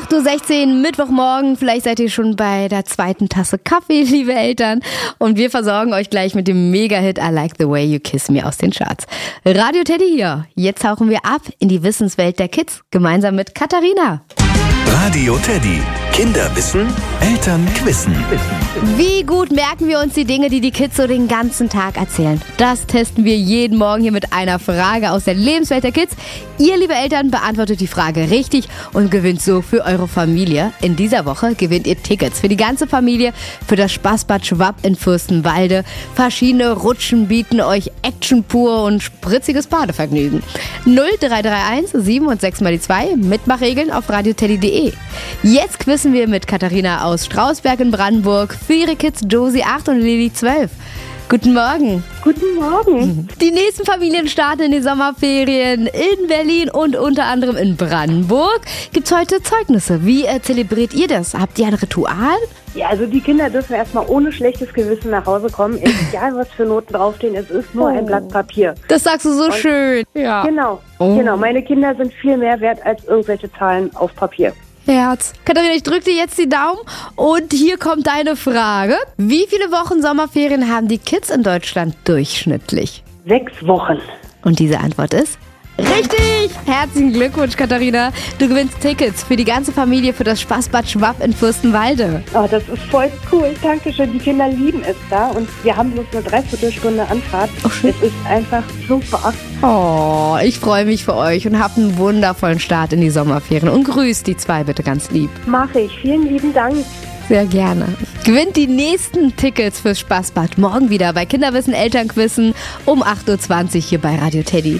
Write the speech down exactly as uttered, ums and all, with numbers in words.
acht Uhr sechzehn, Mittwochmorgen. Vielleicht seid ihr schon bei der zweiten Tasse Kaffee, liebe Eltern. Und wir versorgen euch gleich mit dem Mega-Hit I Like the Way You Kiss Me aus den Charts. Radio Teddy hier. Jetzt tauchen wir ab in die Wissenswelt der Kids, gemeinsam mit Katharina. Radio Teddy. Kinder wissen, Eltern quissen. Wie gut merken wir uns die Dinge, die die Kids so den ganzen Tag erzählen? Das testen wir jeden Morgen hier mit einer Frage aus der Lebenswelt der Kids. Ihr, liebe Eltern, beantwortet die Frage richtig und gewinnt so für eure Familie. In dieser Woche gewinnt ihr Tickets für die ganze Familie für das Spaßbad Schwab in Fürstenwalde. Verschiedene Rutschen bieten euch Action pur und spritziges Badevergnügen. null drei drei eins sieben und sechs mal die zwei. Mitmachregeln auf radioteddy punkt de. Jetzt quissen wir mit Katharina aus Strausberg in Brandenburg für ihre Kids Josie acht und Lili zwölf. Guten Morgen. Guten Morgen. Die nächsten Familien starten in die Sommerferien in Berlin und unter anderem in Brandenburg. Gibt's heute Zeugnisse? Wie äh, zelebriert ihr das? Habt ihr ein Ritual? Ja, also die Kinder dürfen erstmal ohne schlechtes Gewissen nach Hause kommen. Egal, was für Noten draufstehen, es ist nur Oh. ein Blatt Papier. Das sagst du so Und schön. Ja. Genau, Oh. genau. Meine Kinder sind viel mehr wert als irgendwelche Zahlen auf Papier. Herz. Katharina, ich drück dir jetzt die Daumen und hier kommt deine Frage. Wie viele Wochen Sommerferien haben die Kids in Deutschland durchschnittlich? Sechs Wochen. Und diese Antwort ist richtig! Herzlichen Glückwunsch, Katharina. Du gewinnst Tickets für die ganze Familie für das Spaßbad Schwab in Fürstenwalde. Oh, das ist voll cool. Dankeschön. Die Kinder lieben es da und wir haben bloß eine Dreiviertelstunde Anfahrt. Oh, schön. Es ist einfach super. Oh, ich freue mich für euch und habt einen wundervollen Start in die Sommerferien. Und grüßt die zwei bitte ganz lieb. Mache ich. Vielen lieben Dank. Sehr gerne. Gewinnt die nächsten Tickets fürs Spaßbad morgen wieder bei Kinderwissen Elternquissen um acht Uhr zwanzig hier bei Radio Teddy.